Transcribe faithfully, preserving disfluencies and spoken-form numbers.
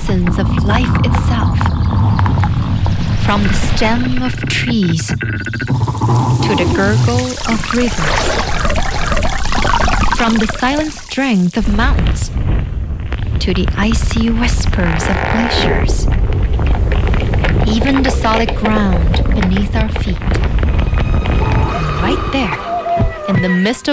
essence of life itself. From the stem of trees to the gurgle of rivers. From the silent strength of mountains to the icy whispers of glaciers. Even the solid ground beneath our feet. And right there, in the midst of